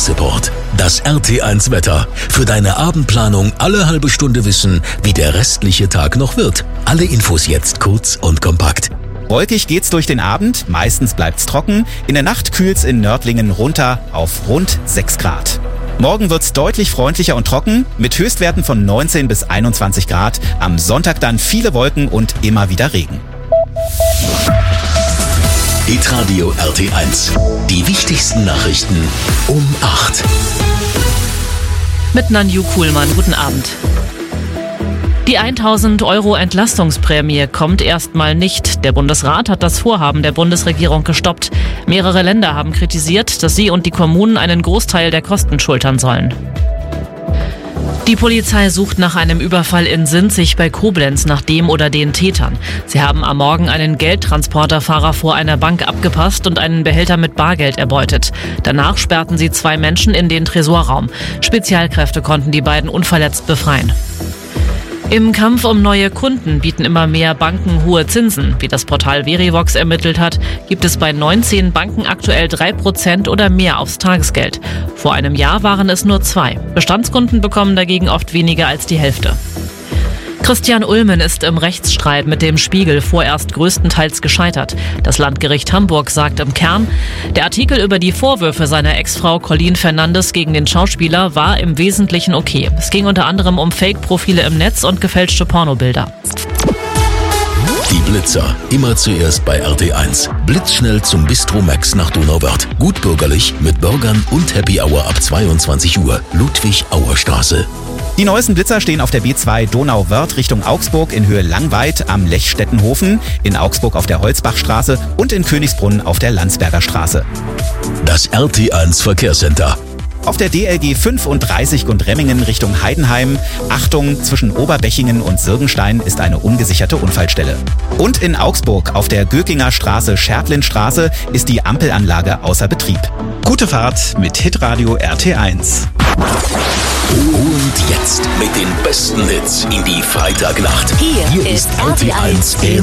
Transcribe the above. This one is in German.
Service-Support. Das RT1 Wetter. Für deine Abendplanung alle halbe Stunde wissen, wie der restliche Tag noch wird. Alle Infos jetzt kurz und kompakt. Wolkig geht's durch den Abend, meistens bleibt's trocken. In der Nacht kühlt's in Nördlingen runter auf rund 6 Grad. Morgen wird's deutlich freundlicher und trocken, mit Höchstwerten von 19 bis 21 Grad. Am Sonntag dann viele Wolken und immer wieder Regen. Hitradio RT1. Die wichtigsten Nachrichten um 8. Mit Nanju Kuhlmann. Guten Abend. Die 1.000 € Entlastungsprämie kommt erstmal nicht. Der Bundesrat hat das Vorhaben der Bundesregierung gestoppt. Mehrere Länder haben kritisiert, dass sie und die Kommunen einen Großteil der Kosten schultern sollen. Die Polizei sucht nach einem Überfall in Sinzig bei Koblenz nach dem oder den Tätern. Sie haben am Morgen einen Geldtransporterfahrer vor einer Bank abgepasst und einen Behälter mit Bargeld erbeutet. Danach sperrten sie 2 Menschen in den Tresorraum. Spezialkräfte konnten die beiden unverletzt befreien. Im Kampf um neue Kunden bieten immer mehr Banken hohe Zinsen. Wie das Portal Verivox ermittelt hat, gibt es bei 19 Banken aktuell 3% oder mehr aufs Tagesgeld. Vor einem Jahr waren es nur 2. Bestandskunden bekommen dagegen oft weniger als die Hälfte. Christian Ulmen ist im Rechtsstreit mit dem Spiegel vorerst größtenteils gescheitert. Das Landgericht Hamburg sagt im Kern, der Artikel über die Vorwürfe seiner Ex-Frau Colleen Fernandes gegen den Schauspieler war im Wesentlichen okay. Es ging unter anderem um Fake-Profile im Netz und gefälschte Pornobilder. Die Blitzer. Immer zuerst bei RT1. Blitzschnell zum Bistro Max nach Donauwörth. Gutbürgerlich mit Burgern und Happy Hour ab 22 Uhr. Ludwig-Auer-Straße. Die neuesten Blitzer stehen auf der B2 Donauwörth Richtung Augsburg in Höhe Langweid am Lechstettenhofen, in Augsburg auf der Holzbachstraße und in Königsbrunn auf der Landsberger Straße. Das RT1 Verkehrscenter. Auf der DLG 35 Gundremmingen Richtung Heidenheim. Achtung, zwischen Oberbechingen und Sirgenstein ist eine ungesicherte Unfallstelle. Und in Augsburg auf der Gökinger Straße Schertlinstraße ist die Ampelanlage außer Betrieb. Gute Fahrt mit Hitradio RT1. Und jetzt mit den besten Hits in die Freitagnacht. Hier ist RT1